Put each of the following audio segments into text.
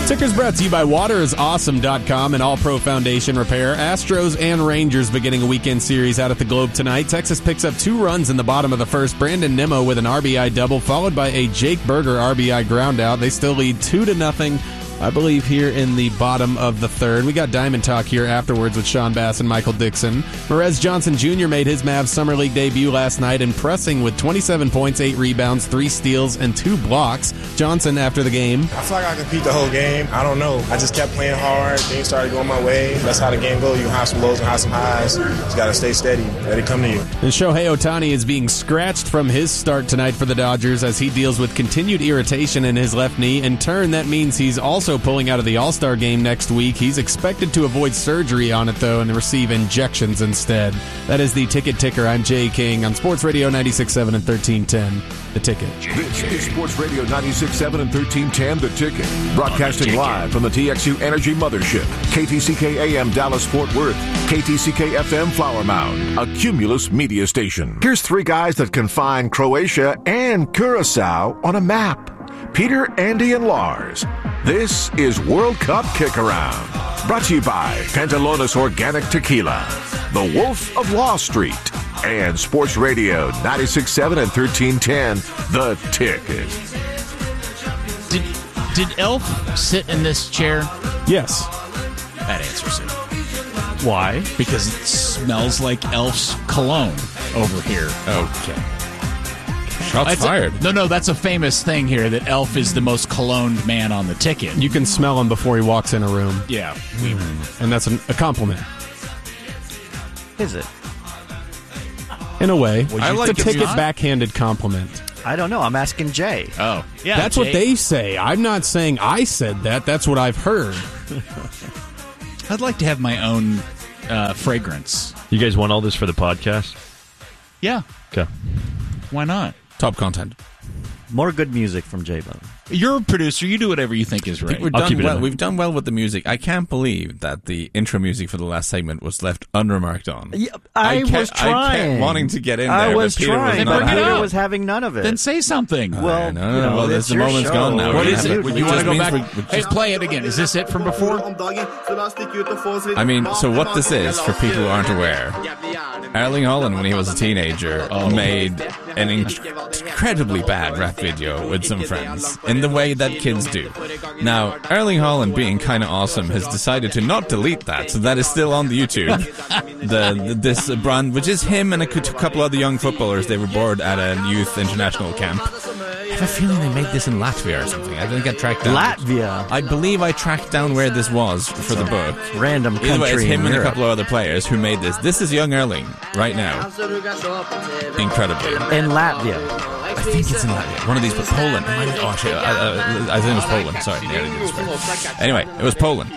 Ticker's brought to you by WaterIsAwesome.com and All Pro Foundation Repair. Astros and Rangers beginning a weekend series out at the Globe tonight. Texas picks up 2 runs in the bottom of the first. Brandon Nimmo with an RBI double, followed by a Jake Berger RBI ground out. They still lead 2-0. I believe here in the bottom of the third. We got Diamond Talk here afterwards with Sean Bass and Michael Dixon. Merez Johnson Jr. made his Mavs Summer League debut last night, impressing with 27 points, 8 rebounds, 3 steals, and 2 blocks. Johnson, after the game, I feel like I compete the whole game. I don't know. I just kept playing hard. Things started going my way. That's how the game goes. You have some lows and have some highs. You just got to stay steady. Let it come to you. And Shohei Ohtani is being scratched from his start tonight for the Dodgers as he deals with continued irritation in his left knee. In turn, that means he's also pulling out of the All-Star game next week. He's expected to avoid surgery on it, though, and receive injections instead. That is the Ticket Ticker. I'm Jay King on Sports Radio 96.7 and 1310. The Ticket. This is Sports Radio 96.7 and 1310. The Ticket. Broadcasting live from the TXU Energy Mothership. KTCK AM Dallas Fort Worth. KTCK FM Flower Mound. A Cumulus media station. Here's 3 guys that can find Croatia and Curacao on a map. Peter, Andy, and Lars. This is World Cup Kick Around. Brought to you by Pantalones Organic Tequila, The Wolf of Wall Street, and Sports Radio 96.7 and 1310, The Ticket. Did Elf sit in this chair? Yes. That answers it. Why? Because it smells like Elf's cologne over here. Okay. Shots fired. No, that's a famous thing here, that Elf is the most cologned man on the ticket. You can smell him before he walks in a room. Yeah. And that's a compliment. Is it? In a way. I like it's a it ticket not. backhanded compliment. I don't know. I'm asking Jay. Oh. Yeah. That's what they say. I'm not saying I said that. That's what I've heard. I'd like to have my own fragrance. You guys want all this for the podcast? Yeah. Okay. Why not? Top content. More good music from J-Bone. You're a producer. You do whatever you think is right. We've done well with the music. I can't believe that the intro music for the last segment was left unremarked on. Yeah, I was trying. I kept wanting to get in there. I was but Peter trying, was but not Peter happy. was having none of it. Then say something. Well, no. Well, it's the your moment's show. gone now. What We're is gonna it? have to- You want to go just back? means Just play it again. Is this it from before? I mean, so what this is, for people who aren't aware, Erling Haaland, when he was a teenager, made an incredibly bad rap video with some friends, in the way that kids do. Now, Erling Haaland, being kind of awesome, has decided to not delete that, so that is still on the YouTube. This brand, which is him and a couple other young footballers, they were bored at a youth international camp. I have a feeling they made this in Latvia or something. I think I tracked down. Latvia. I believe I tracked down where this was for the book. Random country. Either way, it's him in and a Europe. couple of other players who made this. This is young Erling right now. Incredibly. In Latvia. I think it's in Latvia. One of these, but Poland. Oh, actually, I think it was Poland. Sorry. Yeah, I did swear. Anyway, it was Poland.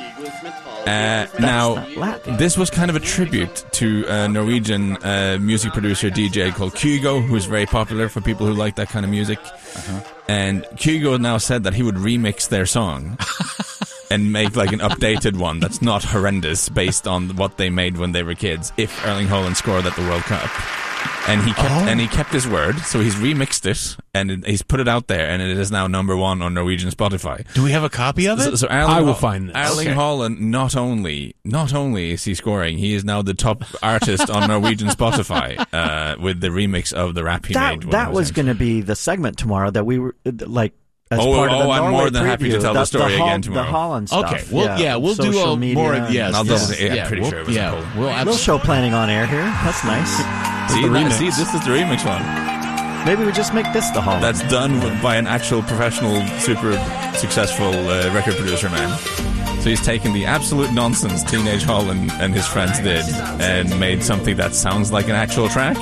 Now, not Latvia. this was kind of a tribute to a Norwegian music producer, DJ called Kygo, who's very popular for people who like that kind of music. And Kygo now said that he would remix their song and make like an updated one that's not horrendous based on what they made when they were kids if Erling Haaland scored at the World Cup. And he kept his word, so he's remixed it and he's put it out there, and it is now number 1 on Norwegian Spotify. Do we have a copy of it? So I will find this. Erling Haaland, not only is he scoring, he is now the top artist on Norwegian Spotify with the remix of the rap he made. That was going to be the segment tomorrow that we were like. As part of the I'm Norway more than happy to preview. tell the story again tomorrow. The Holland stuff. Okay, we'll do social a media more. and- Yes, I'll yes, double- I'm pretty sure it was in Poland. Little show planning on air here. That's nice. See, the remix. this is the remix one. Maybe we just make this the Holland. That's done by an actual professional, super successful record producer man. So he's taken the absolute nonsense Teenage Haaland and his friends did and made something that sounds like an actual track,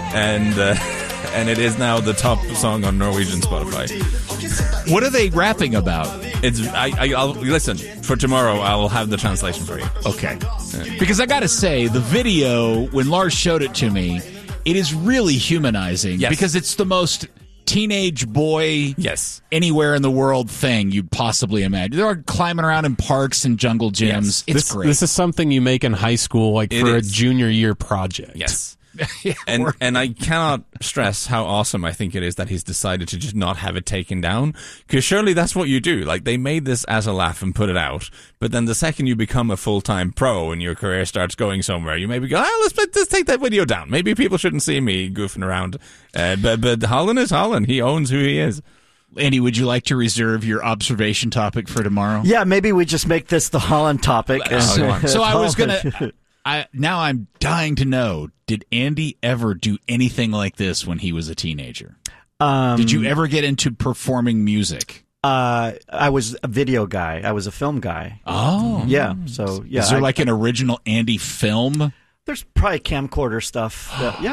and it is now the top song on Norwegian Spotify. What are they rapping about? I'll listen for tomorrow. I will have the translation for you. Okay. Because I got to say, the video, when Lars showed it to me, it is really humanizing. Yes. Because it's the most teenage boy Yes. anywhere in the world thing you'd possibly imagine. They're climbing around in parks and jungle gyms. Yes. It's great. This is something you make in high school, like It for is. a junior year project. Yes. And I cannot stress how awesome I think it is that he's decided to just not have it taken down, because surely that's what you do. Like, they made this as a laugh and put it out, but then the second you become a full-time pro and your career starts going somewhere, you maybe go, let's take that video down. Maybe people shouldn't see me goofing around. But Holland is Holland. He owns who he is. Andy, would you like to reserve your observation topic for tomorrow? Yeah, maybe we just make this the Holland topic. So I was going to... Now I'm dying to know, did Andy ever do anything like this when he was a teenager? Did you ever get into performing music? I was a video guy. I was a film guy. Oh. Yeah. So, yeah. Is there like an original Andy film? There's probably camcorder stuff.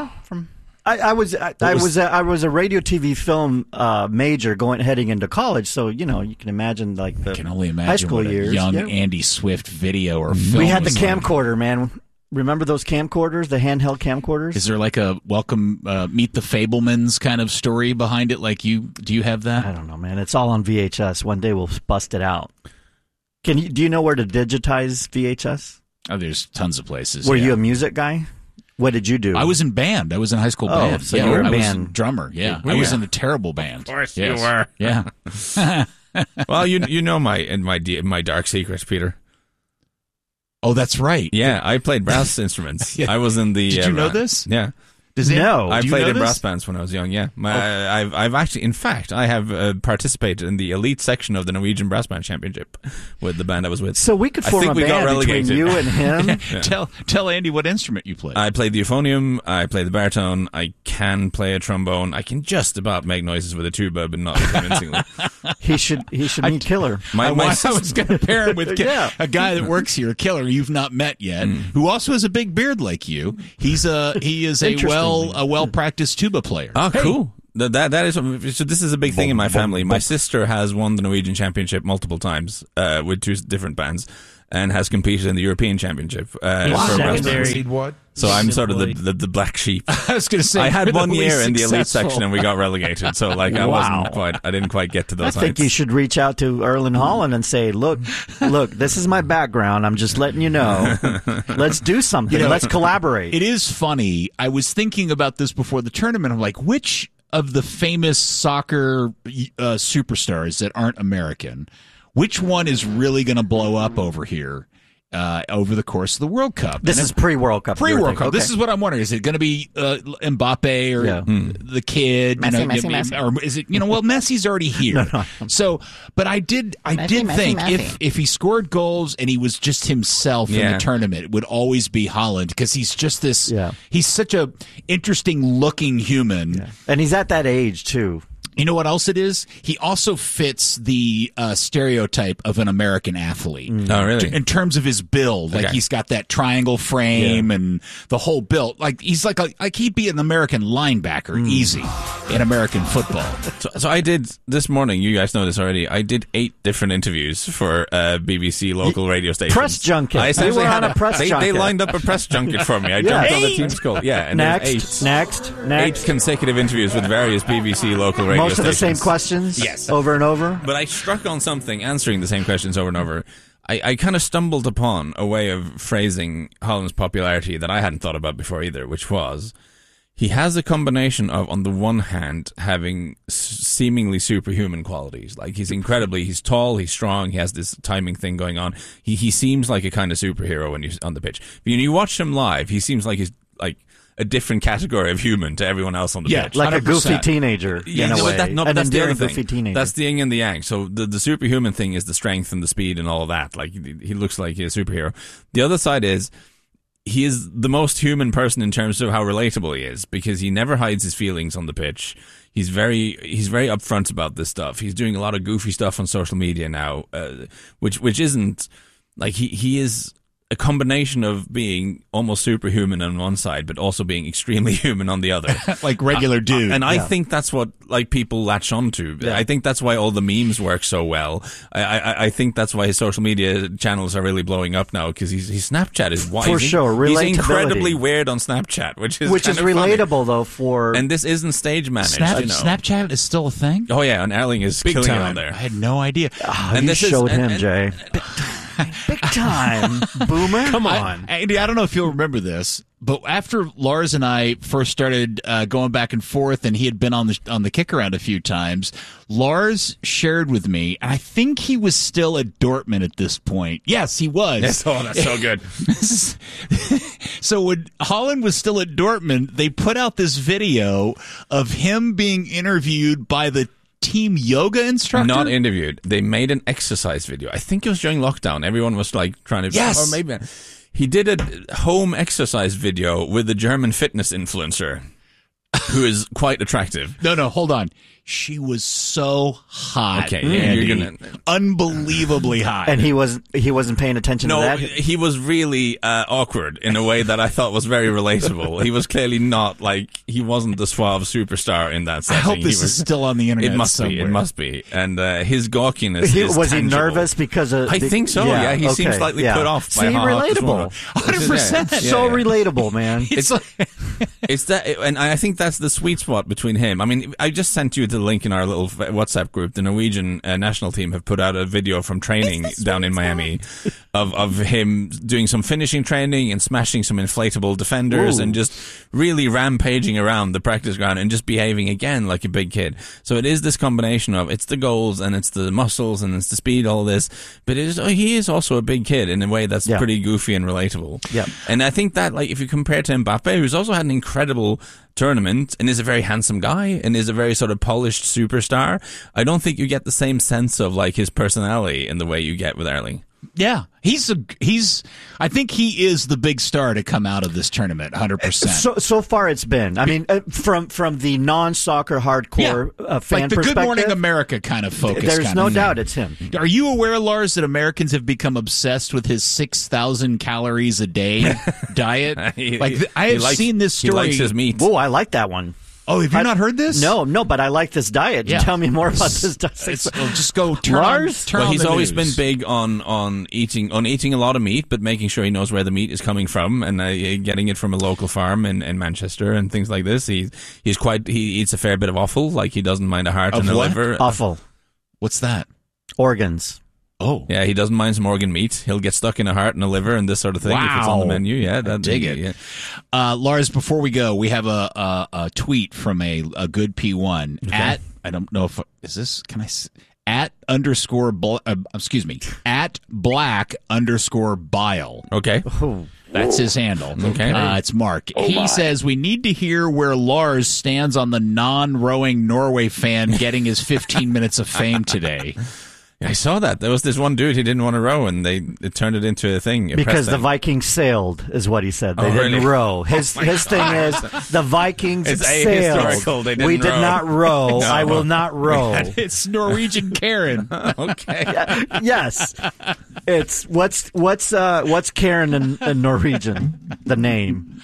I was a radio, TV, film major heading into college, so you can imagine like the I can only imagine high school what a years. young Andy Swift video or film. We had the was like. camcorder, man. Remember those camcorders, the handheld camcorders? Is there like a welcome Meet the Fablemans kind of story behind it? Like do you have that? I don't know, man. It's all on VHS. One day we'll bust it out. Do you know where to digitize VHS? Oh, there's tons of places. Were you a music guy? What did you do? I was in band. I was in high school band. So you were a band. Was drummer. Yeah, I was in a terrible band. Of course you were. Yeah. Well, you know my dark secrets, Peter. Oh, that's right. Yeah, I played brass instruments. I was in the. Did you know this? Yeah. I played in brass bands when I was young. Yeah, I've actually, in fact, I have participated in the elite section of the Norwegian Brass Band Championship with the band I was with. So we could form a band between you and him. Yeah. Tell Andy what instrument you played. I played the euphonium. I played the baritone. I can play a trombone. I can just about make noises with a tuba, but not convincingly. He should meet Killer. I was going to pair him with a guy that works here, Killer, you've not met yet, who also has a big beard like you. He is a well-practiced tuba player. Oh, cool. That is so. This is a big thing in my family. My sister has won the Norwegian Championship multiple times with two different bands, and has competed in the European Championship. So I'm sort of the black sheep. I was going to say, I had 1 year in the elite section and we got relegated. So I didn't quite get to those heights. I think you should reach out to Erlen Holland and say, look, this is my background. I'm just letting you know. Let's do something. Let's collaborate. It is funny. I was thinking about this before the tournament. I'm like, which of the famous soccer superstars that aren't American, which one is really going to blow up over here? Over the course of the World Cup. This is pre-World Cup. Pre-World Cup. Okay. This is what I'm wondering. Is it going to be Mbappe or the kid? Messi. Or is it, well, Messi's already here. No. So, but I did think if he scored goals and he was just himself in the tournament, it would always be Holland, because he's just this, he's such a interesting looking human. Yeah. And he's at that age too. You know what else it is? He also fits the stereotype of an American athlete. Oh, really? In terms of his build. Like, he's got that triangle frame and the whole build. Like, he's like he'd be an American linebacker, easy, in American football. So I did, this morning, you guys know this already, I did 8 different interviews for BBC local radio stations. Press junket. I essentially had a press junket. They lined up a press junket for me. I jumped on the team's call. Yeah, and next. 8 consecutive interviews with various BBC local radio Most of the same questions? Yes. Over and over? But I struck on something, answering the same questions over and over. I kind of stumbled upon a way of phrasing Holland's popularity that I hadn't thought about before either, which was, he has a combination of, on the one hand, having seemingly superhuman qualities. Like, he's tall, he's strong, he has this timing thing going on. He seems like a kind of superhero when he's on the pitch. When you watch him live, he seems like he's like a different category of human to everyone else on the pitch. Like 100%. A goofy teenager, in a way. That's the other thing. Goofy teenager. That's the yin and the yang. So the superhuman thing is the strength and the speed and all of that. Like, he looks like he's a superhero. The other side is, he is the most human person in terms of how relatable he is, because he never hides his feelings on the pitch. He's very upfront about this stuff. He's doing a lot of goofy stuff on social media now, which isn't, like, he is a combination of being almost superhuman on one side, but also being extremely human on the other. Like regular dude. And I think that's what, like, people latch onto. Yeah. I think that's why all the memes work so well. I think that's why his social media channels are really blowing up now, because his Snapchat is wide. For sure, relatability. He's incredibly weird on Snapchat, which is relatable funny. Though for. And this isn't stage managed. Snapchat is still a thing? Oh yeah, and Erling is big killing time. it on there. I had no idea. And you showed him, Jay. Big time, Boomer. Come on. Andy, I don't know if you'll remember this, but after Lars and I first started going back and forth, and he had been on the kick around a few times, Lars shared with me, and I think he was still at Dortmund at this point. Yes, he was. Yes, that's so good. So when Holland was still at Dortmund, they put out this video of him being interviewed by the team yoga instructor. Not interviewed. They made an exercise video. I think it was during lockdown. Everyone was like trying to... Yes. Or maybe... He did a home exercise video with a German fitness influencer who is quite attractive. No, hold on. She was so hot. Okay, yeah, you're gonna... Unbelievably hot. And he wasn't paying attention to that? No, he was really awkward in a way that I thought was very relatable. He was clearly not he wasn't the suave superstar in that setting. I hope this is still on the internet. It must somewhere. be. It must be. And his gawkiness is Was tangible. he nervous because of... I think so, yeah. He seems slightly put off by how hot this woman. 100%. So relatable, man. It's that, and I think that's the sweet spot between him. I mean, I just sent you the link in our little WhatsApp group. The Norwegian national team have put out a video from training down in Miami of him doing some finishing training and smashing some inflatable defenders and just really rampaging around the practice ground and just behaving again like a big kid. So it is this combination of it's the goals and it's the muscles and it's the speed, all this, but he is also a big kid in a way that's pretty goofy and relatable. Yeah. And I think that if you compare to Mbappe, who's also had an incredible tournament and is a very handsome guy and is a very sort of polished superstar, I don't think you get the same sense of his personality in the way you get with Erling. Yeah, I think he is the big star to come out of this tournament, 100%. So far it's been. I mean, from the non-soccer hardcore fan like the perspective, Good Morning America kind of focus. There's no doubt it's him. Are you aware, Lars, that Americans have become obsessed with his 6,000 calories a day diet? I have seen this story. He likes his meat. Whoa, I like that one. Oh, have you not heard this? No, but I like this diet. Yeah. Tell me more about this diet. Just go turn Lars? on He's the always news. been big on eating a lot of meat, but making sure he knows where the meat is coming from and getting it from a local farm in Manchester and things like this. He eats a fair bit of offal, he doesn't mind a heart and a liver. Awful. What's that? Organs. Oh. Yeah, he doesn't mind some organ meat. He'll get stuck in a heart and a liver and this sort of thing if it's on the menu. Yeah, dig it. Yeah. Lars, before we go, we have a tweet from a good P1 at, I don't know if, is this, can I, at black_bile. Okay. Oh. That's his handle. Okay. It's Mark. He says, we need to hear where Lars stands on the non-rowing Norway fan getting his 15 minutes of fame today. I saw that. There was this one dude who didn't want to row, and it turned it into a thing. Because the Vikings sailed, is what he said. They didn't row. His thing is, the Vikings sailed. They didn't we did row. not row. No. I will not row. It's Norwegian Karen. Okay. Yes. It's what's Karen in Norwegian? The name.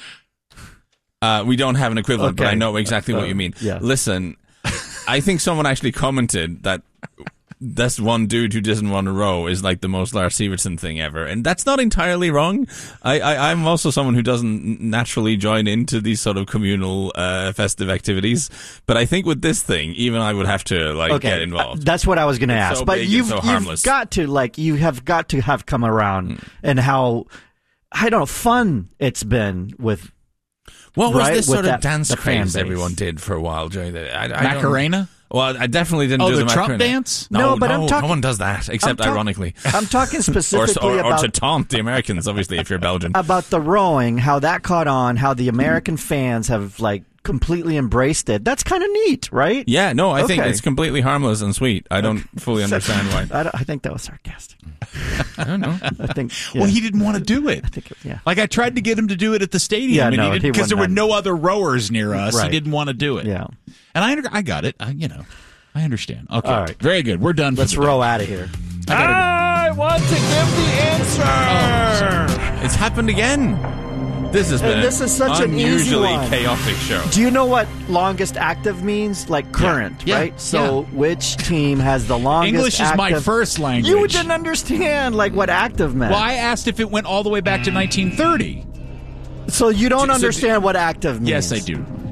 We don't have an equivalent, but Okay. I know exactly what you mean. Yeah. Listen, I think someone actually commented that this one dude who doesn't want to row is the most Lars Sivertsen thing ever. And that's not entirely wrong. I'm also someone who doesn't naturally join into these sort of communal festive activities. But I think with this thing, even I would have to get involved. That's what I was going to ask. so But big and you've so harmless. got to you have got to have come around and how, I don't know, fun it's been with. What was right, this with sort of that- dance the fan craze base. everyone did for a while during the Macarena? Well, I definitely didn't do the the Trump Macarena. dance? No, but I'm talking- no one does that, except I'm talk- ironically. I'm talking Or specifically about to taunt the Americans, obviously, if you're Belgian. about the rowing, how that caught on, how the American fans have completely embraced it. That's kind of neat, right? Yeah, no, I think Okay. it's completely harmless and sweet. I don't fully understand why. I think that was sarcastic. I don't know. I think. Well, he didn't want to do it. Yeah. I tried to get him to do it at the stadium, Yeah, and no, he he didn't, because there were wouldn't. no other rowers near us. Right. He didn't want to do it. Yeah. And I got it. I understand. Okay. All right. Very good. We're done. Let's for the row day. out of here. I want to give the answer. It's happened again. This has been this is such an easy unusually one. chaotic show. Do you know what longest active means? Current, Yeah. right? So which team has the longest English is my active- first language. You didn't understand what active meant. Well, I asked if it went all the way back to 1930. So you don't So- understand what active means. Yes, I do.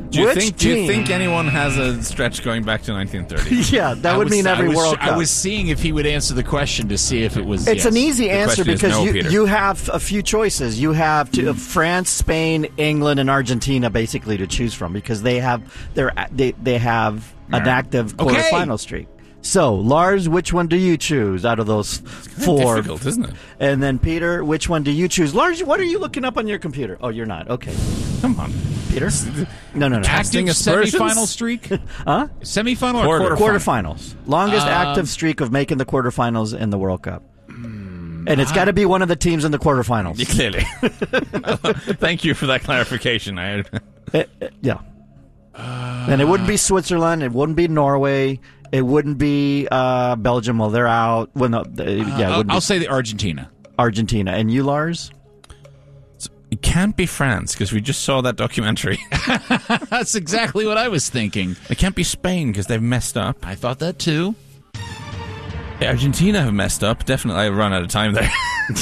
Do you think anyone has a stretch going back to 1930? Yeah, that would mean every World Cup. I was seeing if he would answer the question to see if it was. It's an easy answer because no, you have a few choices. You have France, Spain, England, and Argentina basically to choose from because they have an active quarterfinal streak. So, Lars, which one do you choose out of those four? Difficult, isn't it? And then, Peter, which one do you choose? Lars, what are you looking up on your computer? Oh, you're not. Okay. Come on. Peter? No. Active semifinal streak? Huh? Semifinal or quarterfinals. Longest active streak of making the quarterfinals in the World Cup. And it's got to be one of the teams in the quarterfinals. Clearly. Thank you for that clarification. Yeah. And it wouldn't be Switzerland. It wouldn't be Norway. It wouldn't be Belgium. Well, they're out. Well, no, I'll say the Argentina. Argentina. And you, Lars? It can't be France because we just saw that documentary. That's exactly what I was thinking. It can't be Spain because they've messed up. I thought that too. Argentina have messed up. Definitely, I've run out of time there.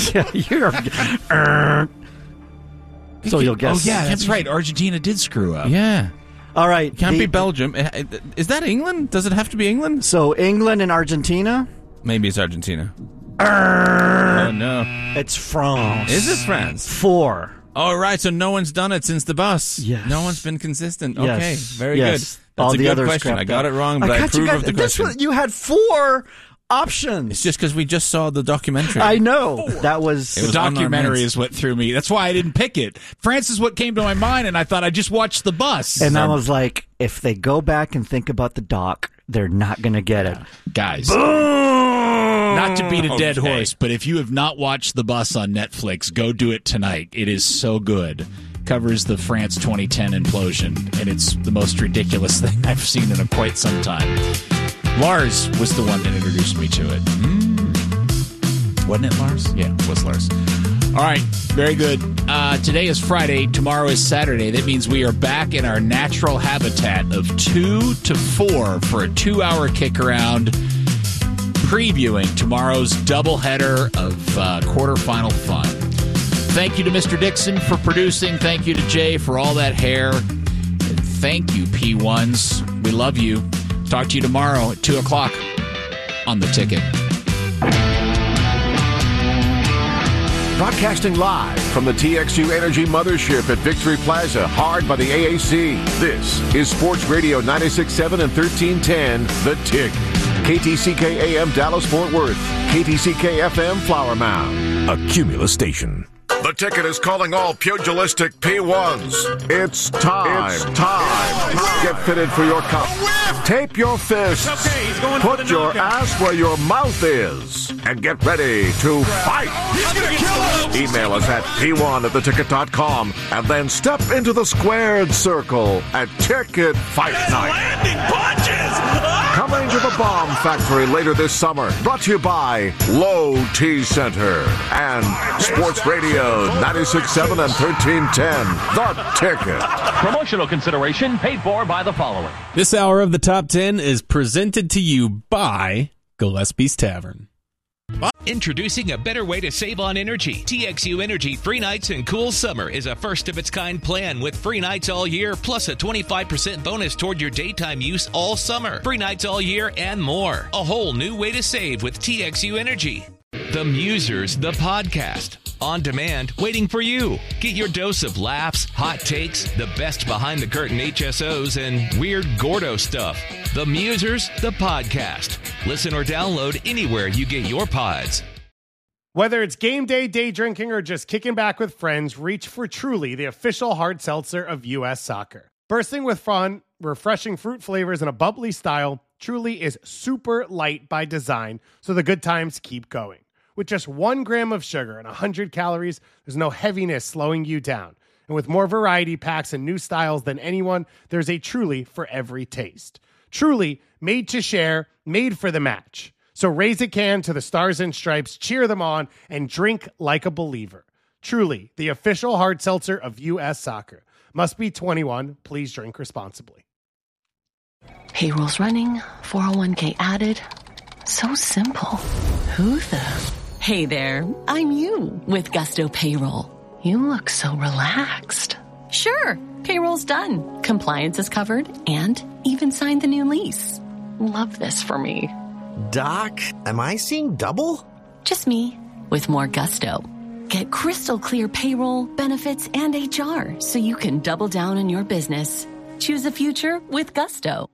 So you'll guess. Oh, yeah, that's right. Argentina did screw up. Yeah. All right. Can't be Belgium. Is that England? Does it have to be England? So England and Argentina? Maybe it's Argentina. Oh, no. It's France. Is it France? 4. Oh, right. So no one's done it since the bus. Yes. No one's been consistent. Yes. Okay. Very yes. good. That's all a the good others question. I got it wrong, but I approve of the question. You had 4 options. It's just because we just saw the documentary. I know. That was... The documentary is what threw me. That's why I didn't pick it. France is what came to my mind, and I thought I just watched the bus. And I was like, if they go back and think about the doc, they're not going to get it. Guys. Boom! Not to beat a dead horse, but if you have not watched The Bus on Netflix, go do it tonight. It is so good. Covers the France 2010 implosion, and it's the most ridiculous thing I've seen in quite some time. Lars was the one that introduced me to it. Wasn't it, Lars? Yeah, it was Lars. All right, very good. Today is Friday. Tomorrow is Saturday. That means we are back in our natural habitat of 2 to 4 for a 2-hour kick around, previewing tomorrow's doubleheader of quarterfinal fun. Thank you to Mr. Dixon for producing. Thank you to Jay for all that hair. And thank you, P1s. We love you. Talk to you tomorrow at 2 o'clock on The Ticket. Broadcasting live from the TXU Energy Mothership at Victory Plaza, hard by the AAC. This is Sports Radio 96.7 and 1310, The Tick. KTCK AM Dallas-Fort Worth. KTCK FM Flower Mound. A Cumulus station. The Ticket is calling all pugilistic P1s. It's time. Get fitted for your cup. Tape your fists. Put your ass where your mouth is. And get ready to fight. Email us at p1@theticket.com and then step into the squared circle at Ticket Fight Night. Coming to the Bomb Factory later this summer. Brought to you by Low T Center and Sports Radio 96.7 and 1310. The Ticket. Promotional consideration paid for by the following. This hour of the Top 10 is presented to you by Gillespie's Tavern. Introducing a better way to save on energy. TXU Energy Free Nights and Cool Summer is a first-of-its-kind plan with free nights all year, plus a 25% bonus toward your daytime use all summer. Free nights all year and more. A whole new way to save with TXU Energy. The Musers, the podcast. On demand, waiting for you. Get your dose of laughs, hot takes, the best behind-the-curtain HSOs, and weird Gordo stuff. The Musers, the podcast. Listen or download anywhere you get your pods. Whether it's game day, day drinking, or just kicking back with friends, reach for Truly, the official hard seltzer of U.S. Soccer. Bursting with fun, refreshing fruit flavors, and a bubbly style, Truly is super light by design, so the good times keep going. With just 1 gram of sugar and 100 calories, there's no heaviness slowing you down. And with more variety packs and new styles than anyone, there's a Truly for every taste. Truly, made to share, made for the match. So raise a can to the Stars and Stripes, cheer them on, and drink like a believer. Truly, the official hard seltzer of U.S. Soccer. Must be 21. Please drink responsibly. Payroll's running, 401k added. So simple. Who the... Hey there, I'm you with Gusto Payroll. You look so relaxed. Sure. Payroll's done, compliance is covered, and even signed the new lease. Love this for me. Doc, am I seeing double? Just me, with more gusto. Get crystal clear payroll, benefits, and HR so you can double down on your business. Choose a future with gusto.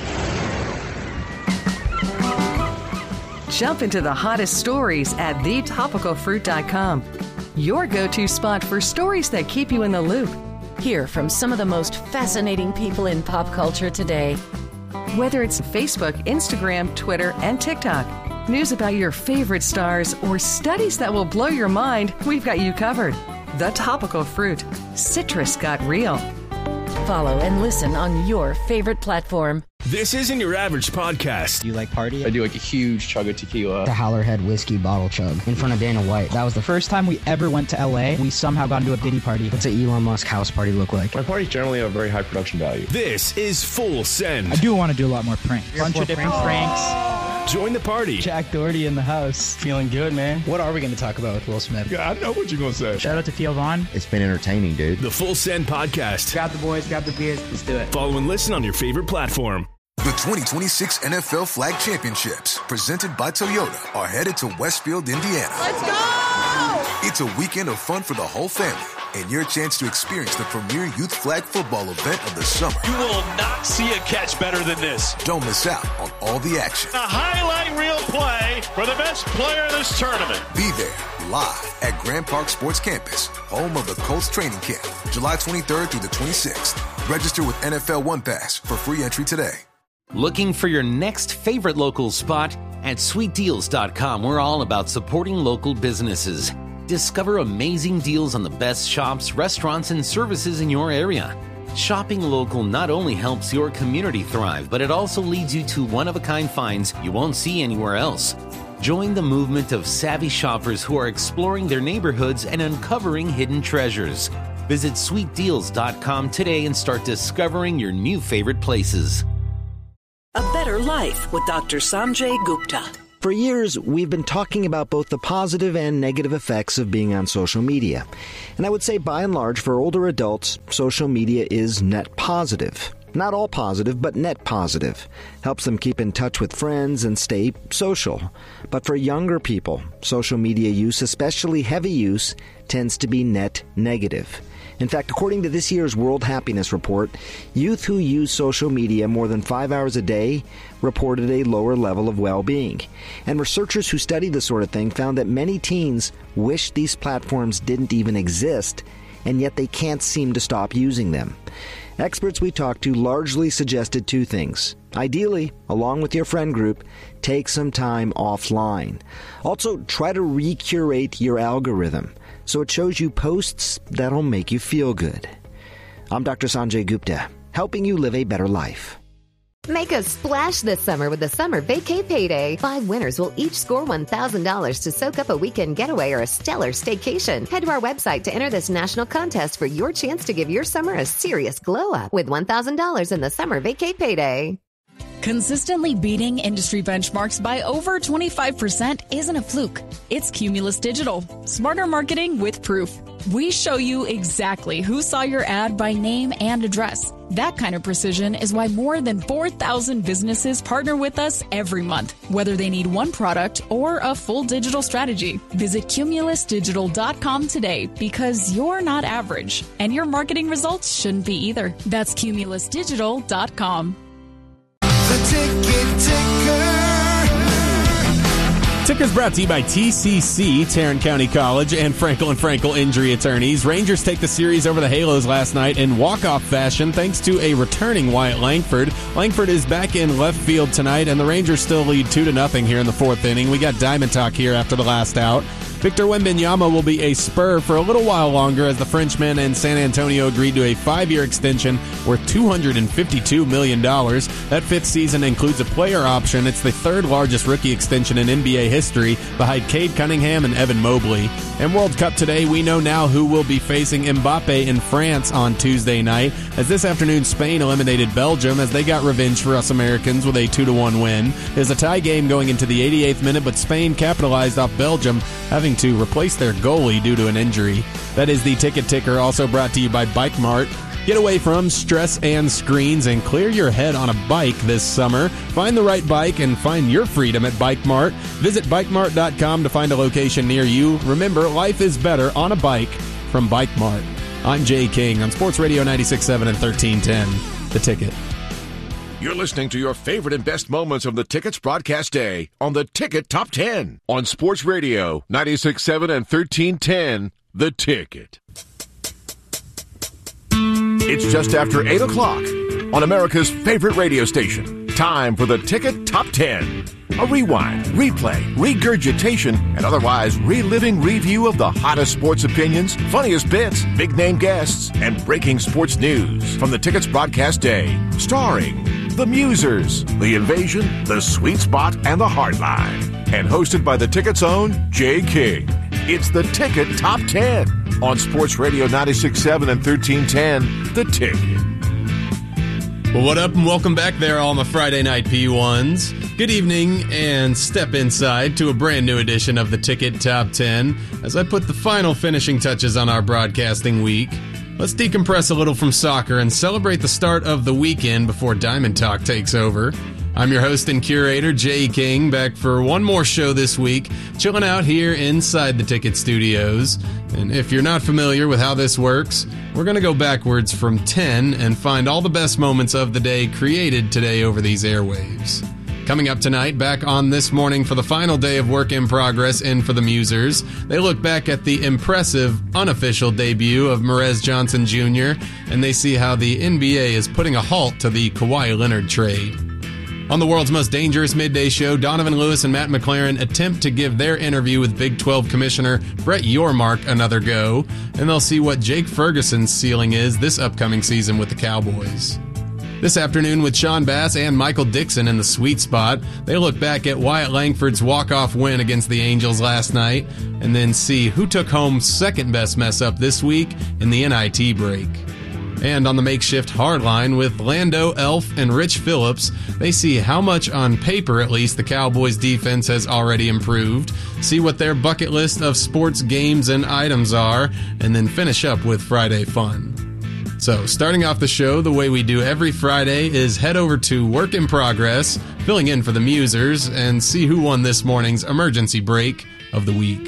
Jump into the hottest stories at thetopicalfruit.com. Your go-to spot for stories that keep you in the loop. Hear from some of the most fascinating people in pop culture today. Whether it's Facebook, Instagram, Twitter, and TikTok, news about your favorite stars, or studies that will blow your mind, we've got you covered. The Topical Fruit. Citrus got real. Follow and listen on your favorite platform. This isn't your average podcast. Do you like party? I do like a huge chug of tequila. The Howlerhead whiskey bottle chug in front of Dana White. That was the first time we ever went to LA. We somehow got into a Diddy party. What's an Elon Musk house party look like? My parties generally have very high production value. This is Full Send. I do want to do a lot more pranks. Bunch of different pranks. Join the party. Jack Doherty in the house. Feeling good, man. What are we going to talk about with Will Smith? Yeah, I know what you're going to say. Shout out to Theo Vaughn. It's been entertaining, dude. The Full Send Podcast. Grab the boys, grab the beers. Let's do it. Follow and listen on your favorite platform. The 2026 NFL Flag Championships, presented by Toyota, are headed to Westfield, Indiana. Let's go! It's a weekend of fun for the whole family and your chance to experience the premier youth flag football event of the summer. You will not see a catch better than this. Don't miss out on all the action. A highlight reel play for the best player in this tournament. Be there live at Grand Park Sports Campus, home of the Colts training camp, July 23rd through the 26th. Register with NFL One Pass for free entry today. Looking for your next favorite local spot? At sweetdeals.com, we're all about supporting local businesses. Discover amazing deals on the best shops, restaurants, and services in your area. Shopping local not only helps your community thrive, but it also leads you to one-of-a-kind finds you won't see anywhere else. Join the movement of savvy shoppers who are exploring their neighborhoods and uncovering hidden treasures. Visit sweetdeals.com today and start discovering your new favorite places. A Better Life with Dr. Sanjay Gupta. For years, we've been talking about both the positive and negative effects of being on social media. And I would say, by and large, for older adults, social media is net positive. Not all positive, but net positive. Helps them keep in touch with friends and stay social. But for younger people, social media use, especially heavy use, tends to be net negative. In fact, according to this year's World Happiness Report, youth who use social media more than 5 hours a day reported a lower level of well-being. And researchers who study this sort of thing found that many teens wish these platforms didn't even exist, and yet they can't seem to stop using them. Experts we talked to largely suggested two things. Ideally, along with your friend group, take some time offline. Also, try to recurate your algorithm so it shows you posts that'll make you feel good. I'm Dr. Sanjay Gupta, helping you live a better life. Make a splash this summer with the Summer Vacay Payday. 5 winners will each score $1,000 to soak up a weekend getaway or a stellar staycation. Head to our website to enter this national contest for your chance to give your summer a serious glow up with $1,000 in the Summer Vacay Payday. Consistently beating industry benchmarks by over 25% isn't a fluke. It's Cumulus Digital. Smarter marketing with proof. We show you exactly who saw your ad by name and address. That kind of precision is why more than 4,000 businesses partner with us every month, whether they need one product or a full digital strategy. Visit cumulusdigital.com today because you're not average, and your marketing results shouldn't be either. That's cumulusdigital.com. Ticker's brought to you by TCC, Tarrant County College, and Frankel & Frankel Injury Attorneys. Rangers take the series over the Halos last night in walk-off fashion thanks to a returning Wyatt Langford. Langford is back in left field tonight, and the Rangers still lead 2-0 here in the fourth inning. We got Diamond Talk here after the last out. Victor Wembanyama will be a Spur for a little while longer as the Frenchman and San Antonio agreed to a 5-year extension worth $252 million. That fifth season includes a player option. It's the third largest rookie extension in NBA history behind Cade Cunningham and Evan Mobley. And World Cup today, we know now who will be facing Mbappe in France on Tuesday night, as this afternoon Spain eliminated Belgium as they got revenge for us Americans with a 2-1 win. There's a tie game going into the 88th minute, but Spain capitalized off Belgium having to replace their goalie due to an injury. That is the Ticket Ticker, also brought to you by Bike Mart. Get away from stress and screens and clear your head on a bike this summer. Find the right bike and find your freedom at Bike Mart. Visit BikeMart.com to find a location near you. Remember, life is better on a bike from Bike Mart. I'm Jay King on Sports Radio 96.7 and 1310. The Ticket. You're listening to your favorite and best moments of the Ticket's broadcast day on the Ticket Top 10 on Sports Radio 96.7 and 1310. The Ticket. It's just after 8 o'clock on America's favorite radio station. Time for the Ticket Top 10. A rewind, replay, regurgitation, and otherwise reliving review of the hottest sports opinions, funniest bits, big-name guests, and breaking sports news from the Ticket's broadcast day. Starring The Musers, The Invasion, The Sweet Spot, and The Hardline. And hosted by the Ticket's own Jay King. It's the Ticket Top 10 on Sports Radio 96.7 and 1310. The Ticket. Well, what up and welcome back there, all my Friday night P1s. Good evening and step inside to a brand new edition of the Ticket Top 10 as I put the final finishing touches on our broadcasting week. Let's decompress a little from soccer and celebrate the start of the weekend before Diamond Talk takes over. I'm your host and curator, Jay King, back for one more show this week, chilling out here inside the Ticket Studios. And if you're not familiar with how this works, we're going to go backwards from 10 and find all the best moments of the day created today over these airwaves. Coming up tonight, back on This Morning for the final day of Work in Progress and for the Musers, they look back at the impressive, unofficial debut of Merez Johnson Jr., and they see how the NBA is putting a halt to the Kawhi Leonard trade. On the world's most dangerous midday show, Donovan Lewis and Matt McLaren attempt to give their interview with Big 12 Commissioner Brett Yormark another go, and they'll see what Jake Ferguson's ceiling is this upcoming season with the Cowboys. This afternoon with Sean Bass and Michael Dixon in the Sweet Spot, they look back at Wyatt Langford's walk-off win against the Angels last night, and then see who took home second best mess-up this week in the NIT break. And on the makeshift hardline with Lando Elf and Rich Phillips, they see how much on paper, at least, the Cowboys' defense has already improved, see what their bucket list of sports games and items are, and then finish up with Friday Fun. So, starting off the show the way we do every Friday is head over to Work in Progress, filling in for the Musers, and see who won this morning's emergency break of the week.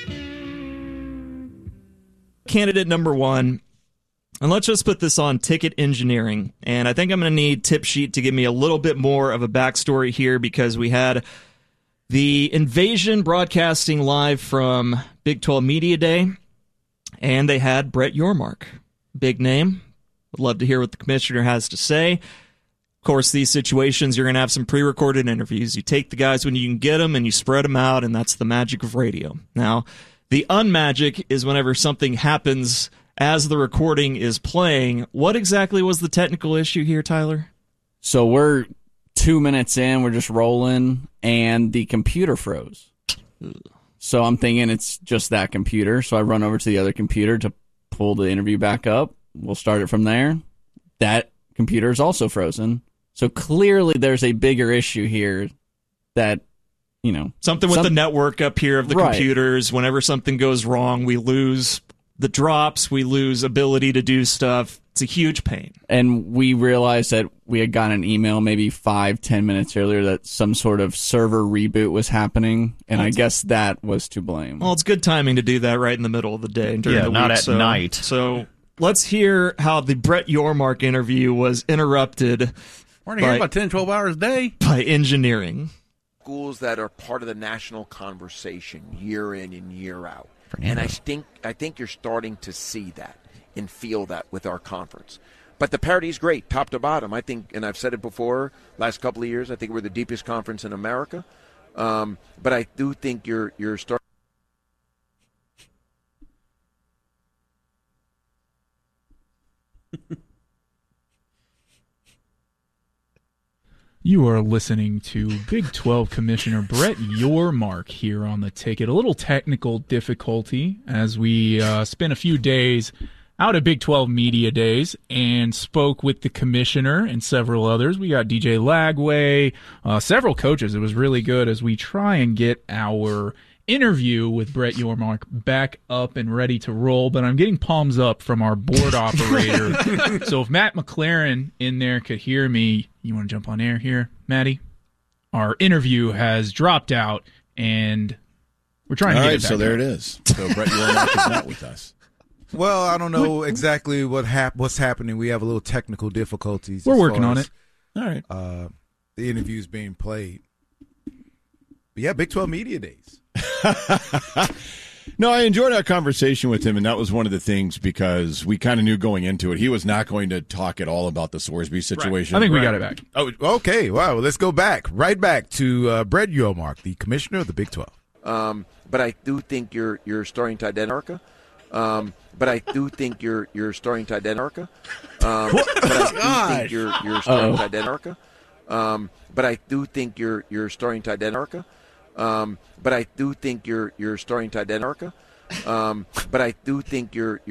Candidate number one. And let's just put this on Ticket Engineering. And I think I'm going to need Tip Sheet to give me a little bit more of a backstory here because we had the Invasion broadcasting live from Big 12 Media Day, and they had Brett Yormark. Big name. Would love to hear what the commissioner has to say. Of course, these situations, you're going to have some pre-recorded interviews. You take the guys when you can get them, and you spread them out, and that's the magic of radio. Now, the unmagic is whenever something happens as the recording is playing. What exactly was the technical issue here, Tyler? So we're 2 minutes in, we're just rolling, and the computer froze. So I'm thinking it's just that computer. So I run over to the other computer to pull the interview back up. We'll start it from there. That computer is also frozen. So clearly there's a bigger issue here that, you know. Something with the network up here of the computers. Whenever something goes wrong, we lose the drops, we lose ability to do stuff. It's a huge pain. And we realized that we had gotten an email maybe 5-10 minutes earlier that some sort of server reboot was happening, and I guess that was to blame. Well, it's good timing to do that right in the middle of the day during the week. Yeah, not at night. So let's hear how the Brett Yormark interview was interrupted. We're here about 10, 12 hours a day. By engineering. Schools that are part of the national conversation year in and year out. And I think you're starting to see that and feel that with our conference. But the parity is great, top to bottom. I think, and I've said it before, last couple of years, I think we're the deepest conference in America. But I do think you're starting. You are listening to Big 12 Commissioner Brett Yormark here on The Ticket. A little technical difficulty as we spent a few days out at Big 12 Media Days and spoke with the commissioner and several others. We got DJ Lagway, several coaches. It was really good as we try and get our interview with Brett Yormark back up and ready to roll, but I'm getting palms up from our board operator. So if Matt McLaren in there could hear me, you want to jump on air here, Matty? Our interview has dropped out, and we're trying to get it back. So there it is. So Brett Yormark is not with us. Well, I don't know exactly what's happening. We have a little technical difficulties. We're working on it. All right. The interview's being played. But yeah, Big 12 Media Days. No, I enjoyed our conversation with him, and that was one of the things because we kind of knew going into it he was not going to talk at all about the Sorsby situation. Right. I think we got it back. Oh, okay. Wow. Well, let's go right back to Brett Yormark, the commissioner of the Big 12. But I do think you're starting to identify. But I do think you're starting to identify. But I do think you're starting to identify. But I do think you're starting to identify. But I do think you're starting to identify. But I do think you're.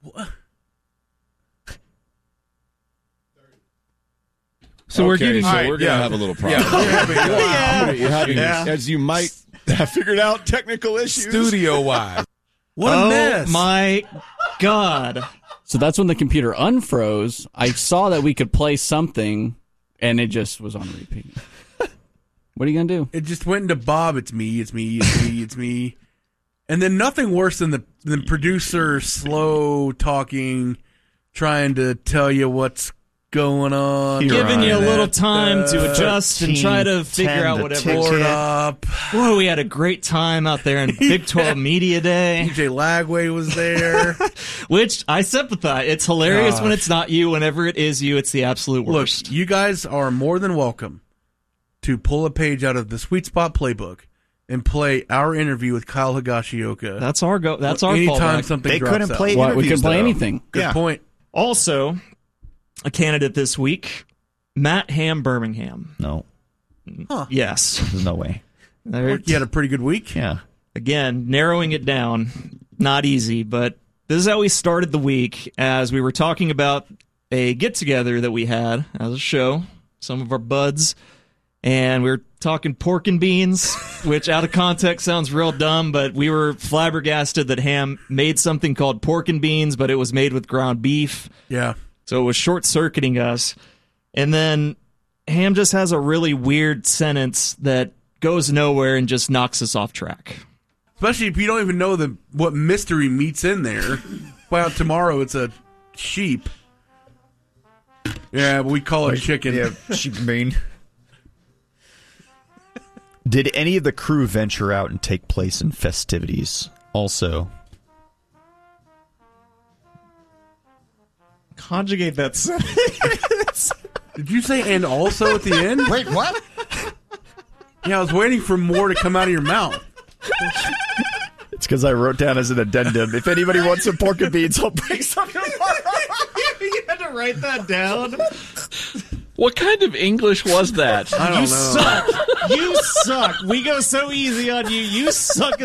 So we're getting. We're gonna have a little problem. You're having, as you might have figured out, technical issues studio-wise. What a mess! Oh my God! So that's when the computer unfroze. I saw that we could play something, and it just was on repeat. What are you gonna do? It just went into Bob. It's me. It's me. It's me. It's me. And then nothing worse than the producer slow talking, trying to tell you what's going on, giving you a little time to adjust and try to figure out whatever. Board up. Boy, we had a great time out there in Big 12 Media Day. DJ Lagway was there, which I sympathize. It's hilarious when it's not you. Whenever it is you, it's the absolute worst. Look, you guys are more than welcome to pull a page out of the Sweet Spot playbook and play our interview with Kyle Higashioka. That's our go. That's our anytime fallback. something they drops couldn't out. play we couldn't play anything. Good point. Also, a candidate this week, Matt Ham Birmingham. No. Huh. Yes. There's no way. You had a pretty good week. Yeah. Again, narrowing it down, not easy, but this is how we started the week as we were talking about a get-together that we had as a show, some of our buds, and we were talking pork and beans, which out of context sounds real dumb, but we were flabbergasted that Ham made something called pork and beans, but it was made with ground beef. Yeah. So it was short-circuiting us. And then Ham just has a really weird sentence that goes nowhere and just knocks us off track. Especially if you don't even know what mystery meat's in there. Well, tomorrow it's a sheep. Yeah, but we call it chicken. Yeah, sheep mean. Did any of the crew venture out and take place in festivities also? Conjugate that sentence. Did you say and also at the end? Wait, what? Yeah, I was waiting for more to come out of your mouth. It's because I wrote down as an addendum, if anybody wants some pork and beans, I'll bring some tomorrow. You had to write that down? What kind of English was that? I don't know. Suck. You suck. We go so easy on you. You suck